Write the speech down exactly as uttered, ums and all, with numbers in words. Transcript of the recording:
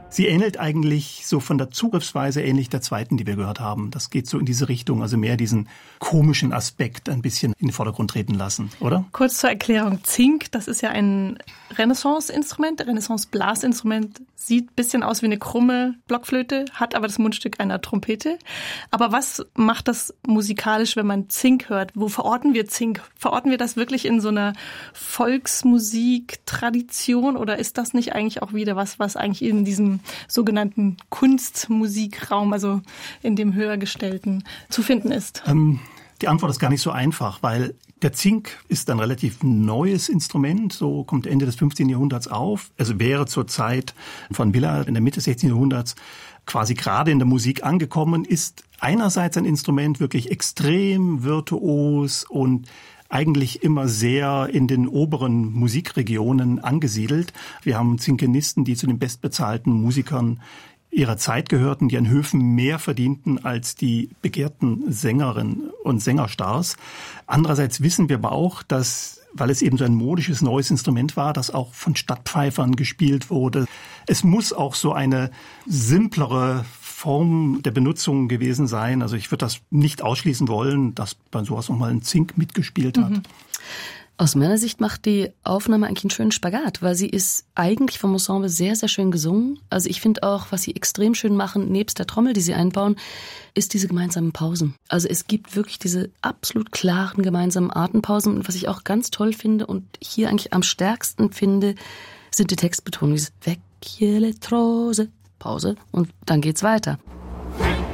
Sie ähnelt eigentlich so von der Zugriffsweise ähnlich der zweiten, die wir gehört haben. Das geht so in diese Richtung, also mehr diesen komischen Aspekt ein bisschen in den Vordergrund treten lassen, oder? Kurz zur Erklärung. Zink, das ist ja ein Renaissance-Instrument, Renaissance-Blasinstrument, sieht ein bisschen aus wie eine krumme Blockflöte, hat aber das Mundstück einer Trompete. Aber was macht das musikalisch, wenn man Zink hört? Wo verorten wir Zink? Verorten wir das wirklich in so einer Volksmusik-Tradition oder ist das nicht eigentlich auch wieder was, was eigentlich in diesem sogenannten Kunstmusikraum, also in dem Höhergestellten, zu finden ist? Ähm, die Antwort ist gar nicht so einfach, weil der Zink ist ein relativ neues Instrument, so kommt Ende des fünfzehnten Jahrhunderts auf. Also wäre zur Zeit von Willard in der Mitte des sechzehnten Jahrhunderts quasi gerade in der Musik angekommen, ist einerseits ein Instrument wirklich extrem virtuos und eigentlich immer sehr in den oberen Musikregionen angesiedelt. Wir haben Zinkenisten, die zu den bestbezahlten Musikern ihrer Zeit gehörten, die an Höfen mehr verdienten als die begehrten Sängerinnen und Sängerstars. Andererseits wissen wir aber auch, dass, weil es eben so ein modisches neues Instrument war, das auch von Stadtpfeifern gespielt wurde, es muss auch so eine simplere Form der Benutzung gewesen sein. Also ich würde das nicht ausschließen wollen, dass bei sowas nochmal ein Zink mitgespielt hat. Mhm. Aus meiner Sicht macht die Aufnahme eigentlich einen schönen Spagat, weil sie ist eigentlich vom Ensemble sehr, sehr schön gesungen. Also ich finde auch, was sie extrem schön machen, nebst der Trommel, die sie einbauen, ist diese gemeinsamen Pausen. Also es gibt wirklich diese absolut klaren gemeinsamen Atempausen. Und was ich auch ganz toll finde und hier eigentlich am stärksten finde, sind die Textbetonungen. Dieses Vecchie le Trose, Pause und dann geht's weiter.